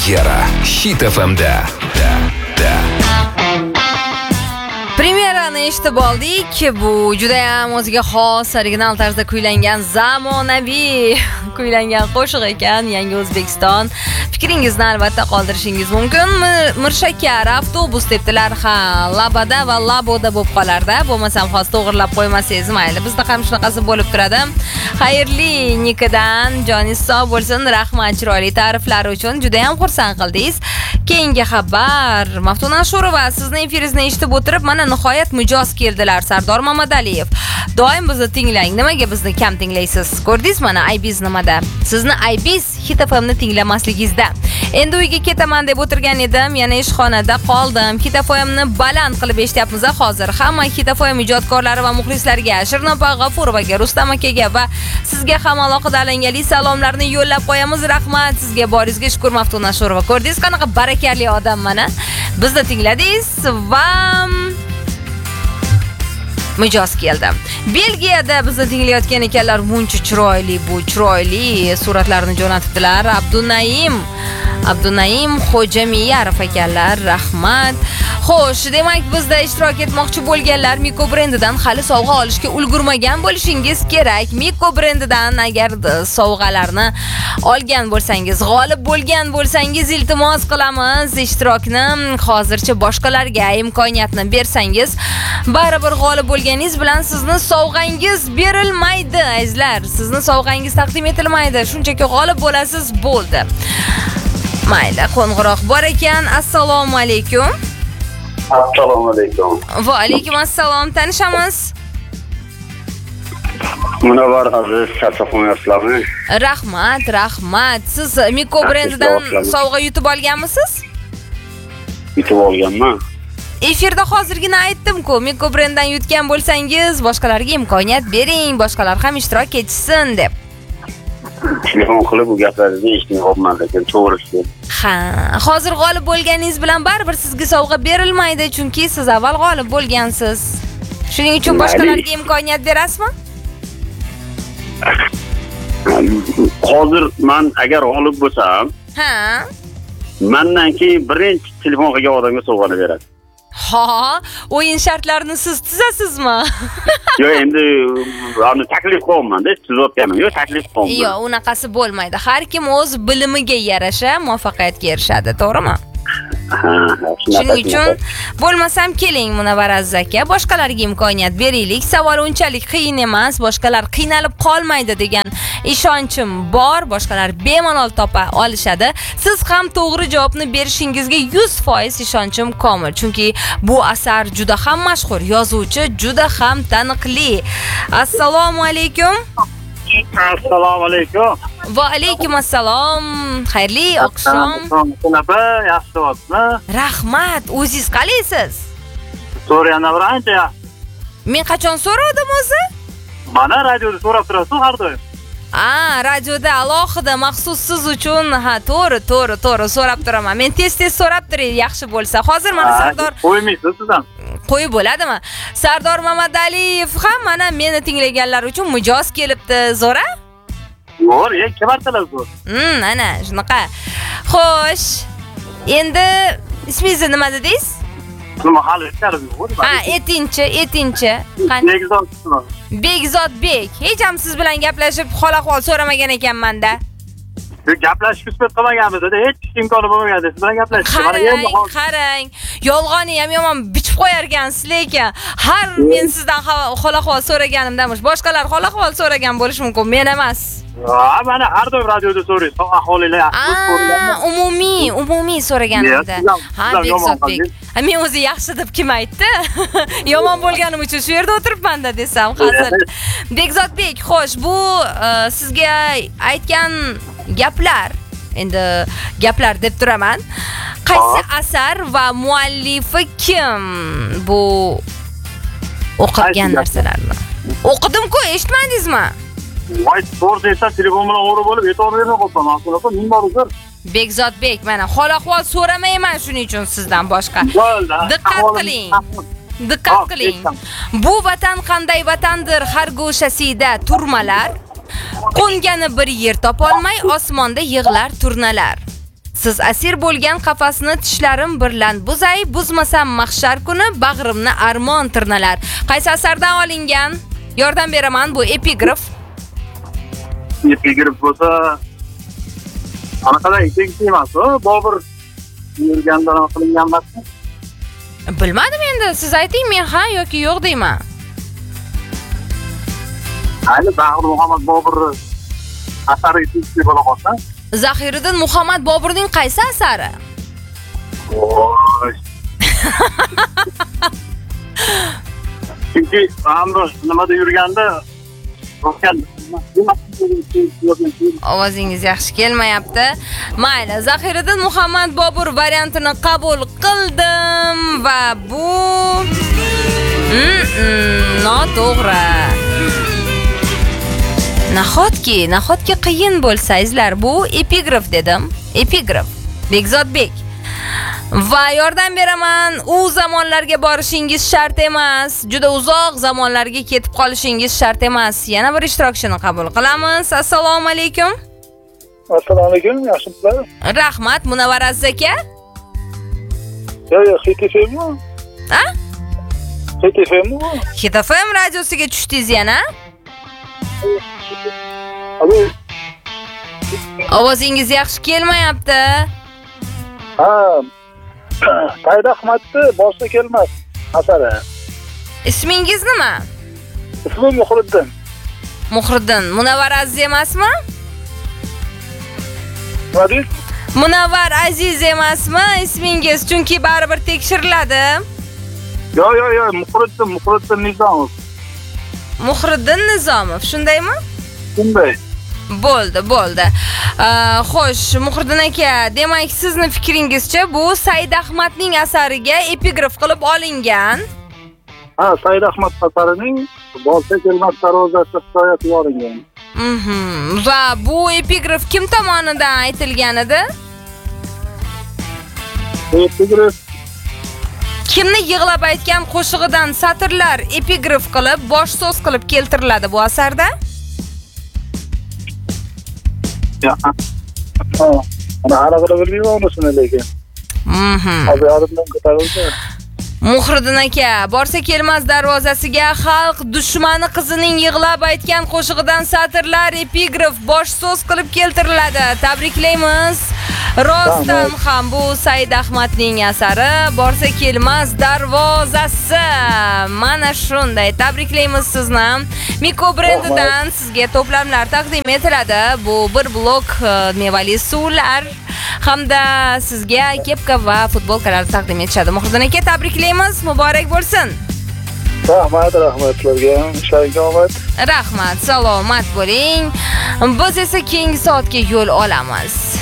Premyera Hit FM'da. Premyerani eshitib oldik. Bu juda ham o'ziga xos, original tarzda kuylangan, zamonaviy kuylangan qo'shiq ekan. Yangi O'zbekiston. Fikringizni albatta qoldirishingiz mumkin. Mirshakar avtobus debdilar. Ha, labada va laboda bo'lib qolarda. Bo'lmasam xos to'g'rilab qo'ymasangiz mayli. Bizda ham shunaqasi bo'lib turadi. Xayrli Nikadan joningiz sog' bo'lsin. Rahmat chiroyli ta'riflar uchun. Juda ham xursand qildingiz. Keyingi xabar. Maftuna Ashurova sizning efiringizni eshitib o'tirib, mana nihoyat mijoz keldilar. Sardor Mamadaliyev. Doim bizni tinglang. Nimaga bizni kam tinglaysiz? Ko'rdingiz mana aybiz nimada? Sizni aybiz Hit FM'ni tinglamasligingizda. Endi uyga ketaman deb o'tirgan edim, yana ishxonada qoldim. Hit FM'ni baland qilib eshityapmiz hozir. Hamma Hit FM ijodkorlari va muxlislariga, Shirnopa G'afurovaga, Rustam akaga va sizga ham alohida alangali salomlarni yo'llab qo'yamiz. Rahmat sizga, boringizga shukr. Maftuna Ashurova. Ko'rdingiz qanaqa barakali odam mana. Bizni tingladingiz va mijoz keldi. Belgiyada bizni tinglayotgan ekanlar. Muncha chiroyli, bu chiroyli suratlarni jo'natibdilar. Abdunaim Xo'jamiyarov ekanlar. Rahmat. Xo'sh, demak bizda ishtirok etmoqchi bo'lganlar Miko brendidan hali sovg'a olishga ulgurmagan bo'lishingiz kerak. Miko brendidan agar sovg'alarni olgan bo'lsangiz, g'olib bo'lgan bo'lsangiz, iltimos qilamiz ishtirokni hozircha boshqalarga imkoniyatni bersangiz, baribir g'olib bo'lganingiz bilan sizni sovg'angiz berilmaydi, azizlar. Sizni sovg'angiz taqdim etilmaydi. Shunchaki g'olib bo'lasiz, bo'ldi. Mayli, qo'ng'iroq bor ekan. Assalomu alaykum. Assalomu alaykum. Va alaykum assalom. Tanishamiz? Munavvar aziz charchamayapsizlarmi? Rahmat. Siz Miko brendidan sovg'a yutib olganmisiz? Yutib olganman. Efirda hozirgina aytdim-ku, Miko brendidan yutgan bo'lsangiz, boshqalarga imkoniyat bering, boshqalar ham ishtirok etsin deb. Telefon qilib bu gaplaringizni eshitmayapman, lekin to'g'risi. Ha, hozir g'olib bo'lganingiz bilan baribir sizga sovg'a berilmaydi, chunki siz avval g'olib bo'lgansiz. Shuning uchun boshqalarga imkoniyat berasizmi? Hozir men agar g'olib bo'lsam, mendan keyin birinchi telefon qilgan odamga sovg'ani beradi. Ha, o'yin shartlarini siz tuzasizmi? Yo'q, endi uni taklif qilmayman-da, tuzayotganim. Yo'q, taklif qilmayman. Yo'q, unaqasi bo'lmaydi. Har kim o'z bilimiga yarasha muvaffaqiyatga erishadi, to'g'rimi? Shuning uchun bo'lmasam keling Munavvar aziz aka, boshqalarga imkoniyat beraylik. Savol unchalik qiyin emas, boshqalar qiynalib qolmaydi degan ishonchim bor. Boshqalar bemalol topa olishadi. Siz ham to'g'ri javobni berishingizga 100% ishonchim komil. Chunki bu asar juda ham mashhur, yozuvchi juda ham taniqli. Assalomu alaykum. Assalomu alaykum. Va alaykum assalom. Xayrli oqshom. Qanaqa yaxshimisizmi? Rahmat. O'zingiz qalaysiz? So'rayanda bir ancha yaxshi. Men qachon so'radim o'zi? Mana radioda so'rab turasiz har doim. Radioda alohida maxsus siz uchun, to'g'ri so'rab turaman. Men tez so'rab turay, yaxshi bo'lsa. Hozir mana Sardor qo'ymaysiz sizdan. Qo'yib bo'ladimi? Sardor Mamadaliyev ham mana meni tinglaganlar uchun mijoz kelibdi, zo'ra? Zo'r, ikki martalar zo'r. Ana shunaqa. Xo'sh. Endi ismingiz nima dedingiz? Hali ishlarim yo'q. Etinchi. Begzodbek. Hech ham siz bilan gaplashib, hol-ahvol so'ramagan ekanman-da. Gaplashib isbot qilmaganmiz-da, hech imkoni bo'lmaganda siz bilan gaplashishga. Qarang. Yolg'onni ham yomon bichib qo'yar ekansiz, lekin har men sizdan hol-ahvol so'raganimdamas, boshqalar hol-ahvol so'ragan bo'lishi mumkin, men emas. Mana har doim radioda so'raysiz, aholilar yaxshi. Umumiy so'raganimda. Begzodbek. Men o'zi yaxshi deb kim aytdi? Yomon bo'lganim uchun shu yerda o'tiribman-da desam, hazil. Begzodbek, xo'sh, bu sizga aytgan gaplar, endi gaplar deb turaman. Qaysi asar va muallifi kim? Bu o'qigan narsalarni. O'qidim-ku, eshitmadingizmi? Voy, to'g'ri desa telefon bilan o'g'ri bo'lib, e'tibor bermay qolsam, aslida ming bor uzr. Begzodbek, mana hol-ahvol so'ramayman shuning uchun sizdan boshqa. Diqqat qiling. Bu vatan qanday vatandir, har go'shasida turmalar. Qo'ngani bir yer topolmay osmonda yig'lar turnalar. Siz asir bo'lgan qafasni tishlarim bilan buzay, buzmasam mahshar kuni bag'rimni armon tirnalar. Qaysi asardan olingan? Yordam beraman, bu epigraf. Epigraf bo'lsa, qanaqaday ikkinchi emas, Bobur yurgandan qilingan emasmi? Bilmadim endi, siz ayting, men ha yoki yo'q deyman. Hali Zahir Muhammad Bobur asari ikkinchi bo'la qolsa. Zahiriddin Muhammad Boburning qaysi asari? Voy. Chunki amri nimada yurganda ovozingiz yaxshi kelmayapti. Mayli, Zahiriddin Muhammad Bobur variantini qabul qildim va bu noto'g'ri. Nahotki qiyin bo'lsangizlar, bu epigraf dedim. Epigraf. Bekzodbek. Va yordam beraman, u zamonlarga borishingiz shart emas, juda uzoq zamonlarga ketib qolishingiz shart emas. Yana bir ishtirokchini qabul qilamiz. Assalomu alaykum. Assalomu alaykum, yaxshimisizlar? Rahmat, Munavvar Aziz aka. Yo'q, HTFMmi? Ha? HTFMmi? HTFM radiosiga tushdingiz yana? Alo. Ovozingiz yaxshi kelmayapti. Ha. Said Ahmadni boshqa kelmas asari. Ismingiz nima? Ismim Muhriddin. Muhriddin, Munavvar Aziz emasmi? Nima deysiz? Munavvar Aziz emasmi ismingiz? Chunki baribir tekshiriladi. Yo'q, Muhriddin Nizomov. Muhriddin Nizomov, shundaymi? Shunday. Bo'ldi. Xo'sh, Muhriddin aka, demak sizning fikringizcha bu Said Ahmadning asariga epigraf qilib olingan. Ha, Said Ahmad asarining bo'lsa kelmas darvozasi hikoyasi olingan. Va bu epigraf kim tomonidan aytilgan edi? Epigraf Kimni yig'lab aytgan qo'shig'idan satrlar epigraf qilib, bosh so'z qilib keltiriladi bu asarda? Ana hali bilmayman unisini lekin. Hozir yodimdan ko'tarildi. Muhriddin aka, borsa kelmas darvozasiga xalq dushmani qizining yig'lab aytgan qo'shig'idan satrlar epigraf bosh so'z qilib keltiriladi. Tabriklaymiz. Rostdan ham bu Said Ahmadning asari borsa kelmas darvozasi. Mana shunday. Tabriklaymiz sizni. Miko brendidan sizga to'plamlar taqdim etiladi. Bu bir blok mevali suvlar hamda sizga kepka va futbolkalar taqdim etishadi. Muhriddin aka, tabriklaymiz. Muborak bo'lsin. Rahmat sizlarga. Ishlaringizga omad. Rahmat, salomat bo'ling. Biz esa keyingi soatga yo'l olamiz.